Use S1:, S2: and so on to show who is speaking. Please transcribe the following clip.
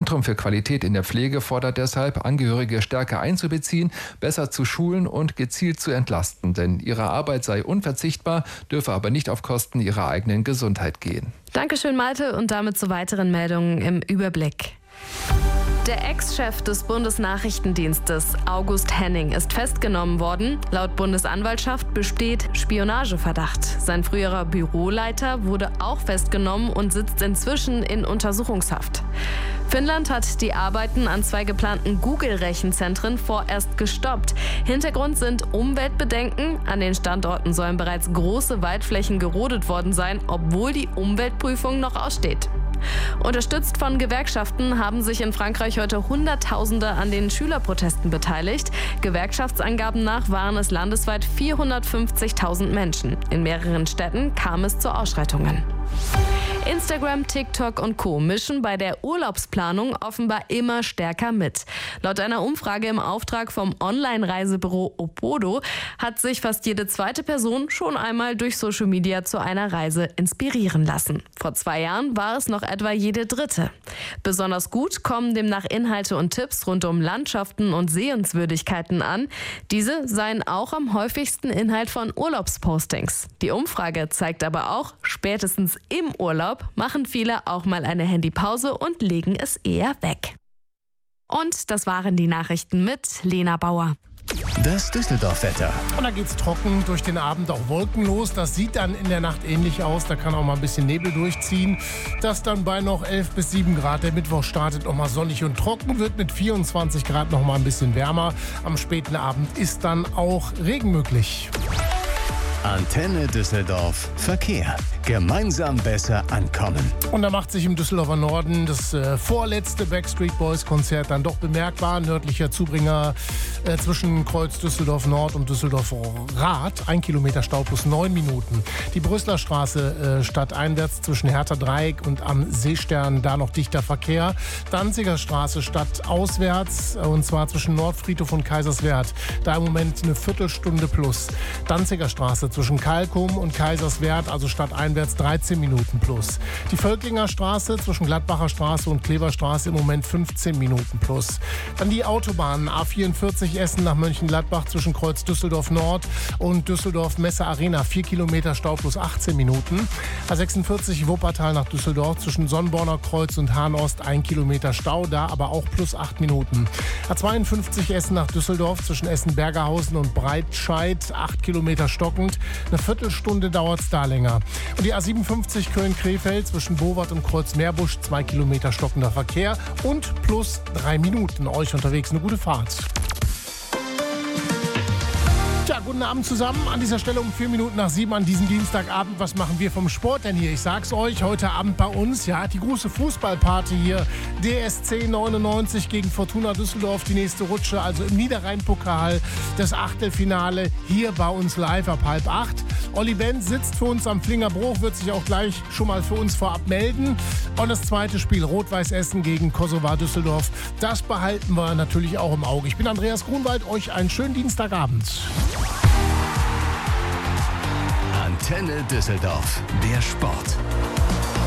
S1: Zentrum für Qualität in der Pflege fordert deshalb, Angehörige stärker einzubeziehen, besser zu schulen und gezielt zu entlasten. Denn ihre Arbeit sei unverzichtbar, dürfe aber nicht auf Kosten ihrer eigenen Gesundheit gehen.
S2: Dankeschön, Malte, und damit zu weiteren Meldungen im Überblick. Der Ex-Chef des Bundesnachrichtendienstes, August Henning, ist festgenommen worden. Laut Bundesanwaltschaft besteht Spionageverdacht. Sein früherer Büroleiter wurde auch festgenommen und sitzt inzwischen in Untersuchungshaft. Finnland hat die Arbeiten an 2 geplanten Google-Rechenzentren vorerst gestoppt. Hintergrund sind Umweltbedenken. An den Standorten sollen bereits große Waldflächen gerodet worden sein, obwohl die Umweltprüfung noch aussteht. Unterstützt von Gewerkschaften haben sich in Frankreich heute Hunderttausende an den Schülerprotesten beteiligt. Gewerkschaftsangaben nach waren es landesweit 450.000 Menschen. In mehreren Städten kam es zu Ausschreitungen. Instagram, TikTok und Co. mischen bei der Urlaubsplanung offenbar immer stärker mit. Laut einer Umfrage im Auftrag vom Online-Reisebüro Opodo hat sich fast jede zweite Person schon einmal durch Social Media zu einer Reise inspirieren lassen. Vor 2 Jahren war es noch etwa jede dritte. Besonders gut kommen demnach Inhalte und Tipps rund um Landschaften und Sehenswürdigkeiten an. Diese seien auch am häufigsten Inhalt von Urlaubspostings. Die Umfrage zeigt aber auch, spätestens im Urlaub machen viele auch mal eine Handypause und legen es eher weg. Und das waren die Nachrichten mit Lena Bauer.
S3: Das Düsseldorf-Wetter.
S4: Und da geht's trocken, durch den Abend auch wolkenlos. Das sieht dann in der Nacht ähnlich aus. Da kann auch mal ein bisschen Nebel durchziehen. Das dann bei noch 11 bis 7 Grad. Der Mittwoch startet noch mal sonnig und trocken, wird mit 24 Grad noch mal ein bisschen wärmer. Am späten Abend ist dann auch Regen möglich.
S3: Antenne Düsseldorf Verkehr. Gemeinsam besser ankommen.
S4: Und da macht sich im Düsseldorfer Norden das vorletzte Backstreet Boys Konzert dann doch bemerkbar. Nördlicher Zubringer zwischen Kreuz Düsseldorf Nord und Düsseldorf Rath. 1 Kilometer Stau plus 9 Minuten. Die Brüsseler Straße stadteinwärts zwischen Hertha Dreieck und am Seestern, da noch dichter Verkehr. Danziger Straße stadtauswärts, und zwar zwischen Nordfriedhof und Kaiserswerth. Da im Moment eine Viertelstunde plus. Danziger Straße zwischen Kalkum und Kaiserswerth, also stadteinwärts 13 Minuten plus. Die Völklinger Straße zwischen Gladbacher Straße und Kleberstraße im Moment 15 Minuten plus. Dann die Autobahnen A44 Essen nach Mönchengladbach zwischen Kreuz Düsseldorf Nord und Düsseldorf Messe Arena 4 Kilometer Stau plus 18 Minuten. A46 Wuppertal nach Düsseldorf zwischen Sonnborner Kreuz und Hahn Ost 1 Kilometer Stau, da aber auch plus 8 Minuten. A52 Essen nach Düsseldorf zwischen Essen-Bergerhausen und Breitscheid 8 Kilometer stockend. Eine Viertelstunde dauert es da länger. Und die A57 Köln-Krefeld zwischen Bowart und Kreuz-Meerbusch 2 Kilometer stockender Verkehr und plus 3 Minuten. Euch unterwegs eine gute Fahrt. Ja, guten Abend zusammen. An dieser Stelle um 7:04 an diesem Dienstagabend. Was machen wir vom Sport denn hier? Ich sag's euch, heute Abend bei uns, ja, die große Fußballparty hier. DSC 99 gegen Fortuna Düsseldorf, die nächste Rutsche, also im Niederrhein-Pokal, das Achtelfinale hier bei uns live ab 7:30. Olli Benz sitzt für uns am Flingerbruch, wird sich auch gleich schon mal für uns vorab melden. Und das zweite Spiel, Rot-Weiß Essen gegen Kosovar Düsseldorf, das behalten wir natürlich auch im Auge. Ich bin Andreas Grunwald, euch einen schönen Dienstagabend.
S3: Antenne Düsseldorf, der Sport.